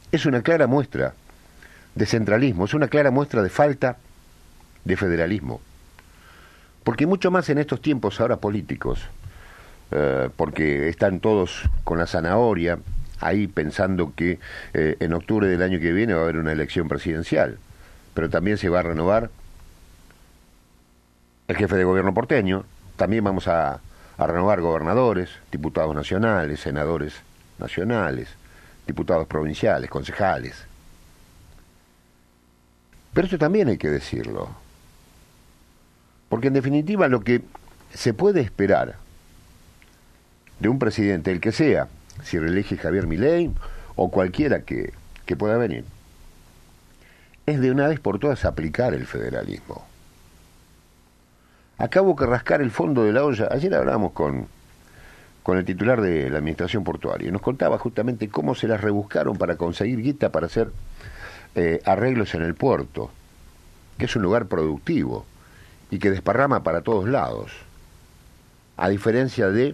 es una clara muestra de centralismo, es una clara muestra de falta de federalismo. Porque mucho más en estos tiempos ahora políticos, porque están todos con la zanahoria ahí pensando que en octubre del año que viene va a haber una elección presidencial, pero también se va a renovar el jefe de gobierno porteño, también vamos a renovar gobernadores, diputados nacionales, senadores nacionales, diputados provinciales, concejales. Pero esto también hay que decirlo, porque en definitiva lo que se puede esperar de un presidente, el que sea, si reelige Javier Milei o cualquiera que pueda venir, es de una vez por todas aplicar el federalismo. Acabo que rascar el fondo de la olla. Ayer hablábamos con el titular de la administración portuaria y nos contaba justamente cómo se las rebuscaron para conseguir guita para hacer arreglos en el puerto, que es un lugar productivo y que desparrama para todos lados, a diferencia de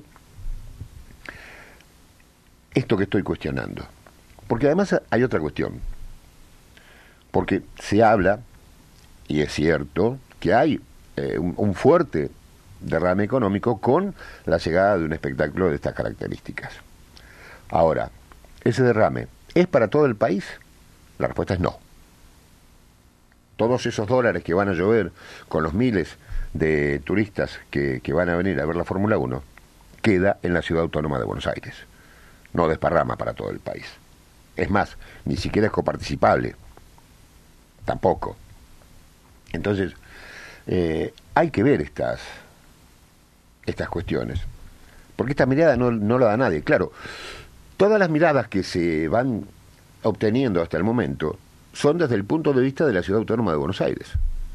esto que estoy cuestionando. Porque además hay otra cuestión, porque se habla, y es cierto, que hay un fuerte derrame económico con la llegada de un espectáculo de estas características. Ahora, ¿ese derrame es para todo el país? La respuesta es no. Todos esos dólares que van a llover con los miles de turistas que van a venir a ver la Fórmula 1 queda en la Ciudad Autónoma de Buenos Aires. No desparrama para todo el país. Es más, ni siquiera es coparticipable. Tampoco. Entonces, hay que ver estas cuestiones, porque esta mirada no la da nadie. Claro, todas las miradas que se van obteniendo hasta el momento son desde el punto de vista de la Ciudad Autónoma de Buenos Aires.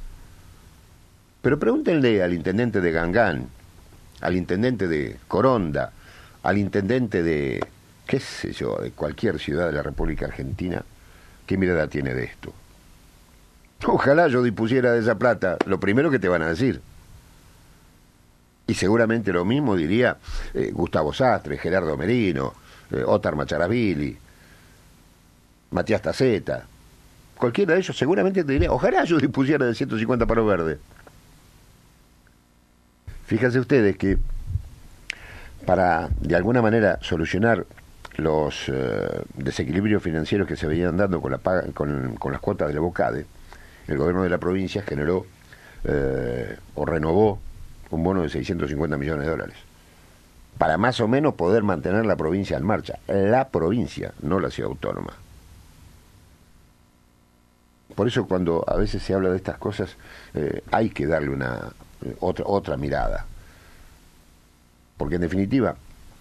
Pero pregúntenle al intendente de Gangán, al intendente de Coronda, al intendente de, qué sé yo, de cualquier ciudad de la República Argentina, qué mirada tiene de esto. Ojalá yo dispusiera de esa plata, lo primero que te van a decir. Y seguramente lo mismo diría Gustavo Sastre, Gerardo Merino, Óscar Macharavili, Matías Taceta. Cualquiera de ellos seguramente te diría, ojalá yo dispusiera de 150 palos verdes. Fíjense ustedes que para de alguna manera solucionar los desequilibrios financieros que se venían dando con las cuotas de la Bocade, el gobierno de la provincia generó o renovó un bono de 650 millones de dólares para más o menos poder mantener la provincia en marcha. La provincia, no la ciudad autónoma. Por eso cuando a veces se habla de estas cosas hay que darle otra mirada. Porque en definitiva,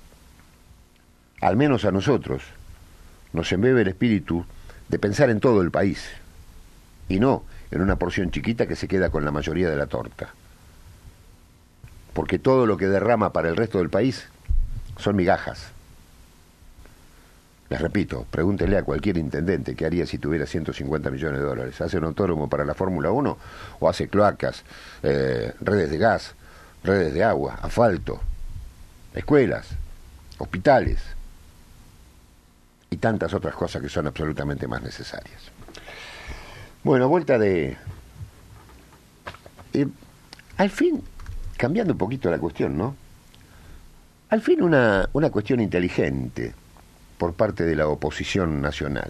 al menos a nosotros, nos embebe el espíritu de pensar en todo el país y no en una porción chiquita que se queda con la mayoría de la torta. Porque todo lo que derrama para el resto del país son migajas. Les repito, pregúntenle a cualquier intendente qué haría si tuviera 150 millones de dólares. ¿Hace un autódromo para la Fórmula 1 o hace cloacas, redes de gas, redes de agua, asfalto, escuelas, hospitales y tantas otras cosas que son absolutamente más necesarias? Bueno, vuelta de... al fin, cambiando un poquito la cuestión, ¿no? Al fin una cuestión inteligente por parte de la oposición nacional.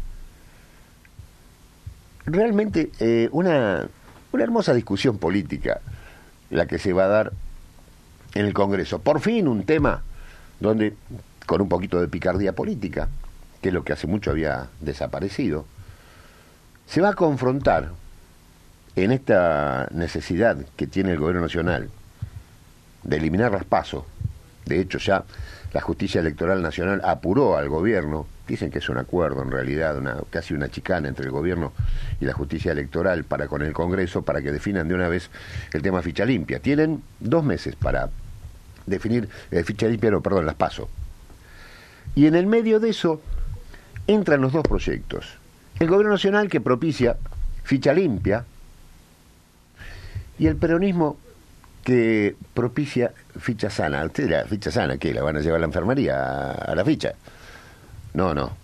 Realmente una hermosa discusión política la que se va a dar en el Congreso. Por fin un tema donde, con un poquito de picardía política, que es lo que hace mucho había desaparecido, se va a confrontar en esta necesidad que tiene el gobierno nacional de eliminar las PASO. De hecho, ya la Justicia Electoral Nacional apuró al gobierno, dicen que es un acuerdo en realidad, casi una chicana entre el gobierno y la Justicia Electoral para con el Congreso, para que definan de una vez el tema ficha limpia. Tienen 2 meses para definir ficha limpia, las PASO. Y en el medio de eso entran los dos proyectos. El gobierno nacional que propicia ficha limpia y el peronismo que propicia ficha sana. ¿Usted la ficha sana qué? ¿La van a llevar a la enfermería a la ficha? No.